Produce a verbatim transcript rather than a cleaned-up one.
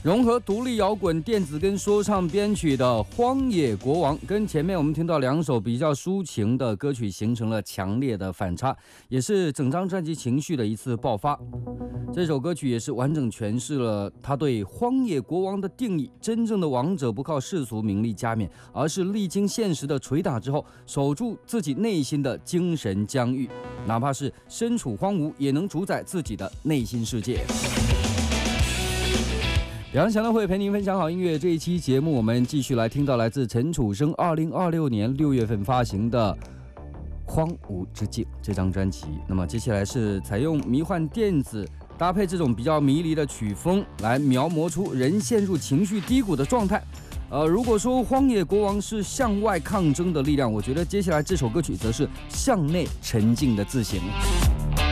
融合独立摇滚、电子跟说唱编曲的《荒野国王》，跟前面我们听到两首比较抒情的歌曲形成了强烈的反差，也是整张专辑情绪的一次爆发。这首歌曲也是完整诠释了他对荒野国王的定义：真正的王者不靠世俗名利加冕，而是历经现实的捶打之后，守住自己内心的精神疆域，哪怕是身处荒芜，也能主宰自己的内心世界。表扬强乐会陪您分享好音乐，这一期节目我们继续来听到来自陈楚生二零二六年六月份发行的《荒芜之境》这张专辑。那么接下来是采用迷幻电子搭配这种比较迷离的曲风，来描摹出人陷入情绪低谷的状态。呃，如果说荒野国王是向外抗争的力量，我觉得接下来这首歌曲则是向内沉静的自省。